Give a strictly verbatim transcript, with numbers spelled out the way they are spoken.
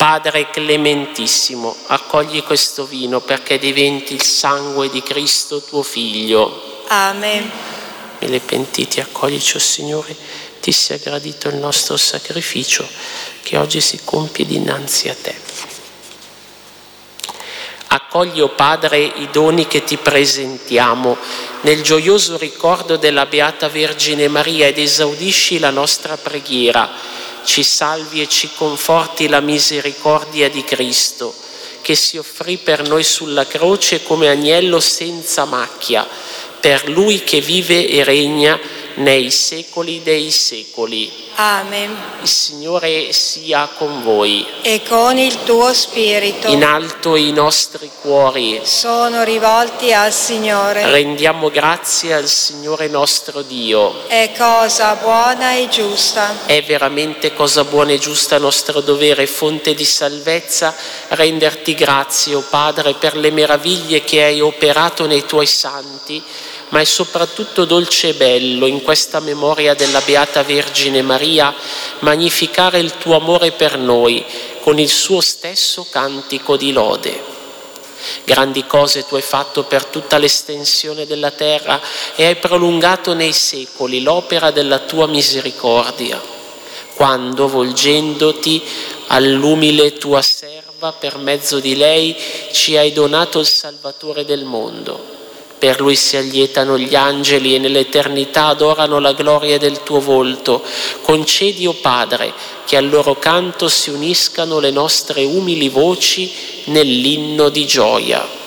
Padre clementissimo, accogli questo vino perché diventi il sangue di Cristo tuo Figlio. Amen. Mille pentiti, accoglici, o Signore, ti sia gradito il nostro sacrificio che oggi si compie dinanzi a te. Accogli, o Padre, i doni che ti presentiamo nel gioioso ricordo della Beata Vergine Maria ed esaudisci la nostra preghiera. Ci salvi e ci conforti la misericordia di Cristo, che si offrì per noi sulla croce come agnello senza macchia, per Lui che vive e regna nei secoli dei secoli. Amen. Il Signore sia con voi. E con il tuo spirito. In alto i nostri cuori sono rivolti al Signore. Rendiamo grazie al Signore nostro Dio. È cosa buona e giusta. È veramente cosa buona e giusta, nostro dovere, fonte di salvezza, renderti grazie, o Padre, per le meraviglie che hai operato nei tuoi santi, ma è soprattutto dolce e bello in questa memoria della Beata Vergine Maria magnificare il tuo amore per noi con il suo stesso cantico di lode. Grandi cose tu hai fatto per tutta l'estensione della terra e hai prolungato nei secoli l'opera della tua misericordia, quando, volgendoti all'umile tua serva, per mezzo di lei ci hai donato il Salvatore del mondo. Per Lui si allietano gli angeli e nell'eternità adorano la gloria del tuo volto. Concedi, o Padre, che al loro canto si uniscano le nostre umili voci nell'inno di gioia.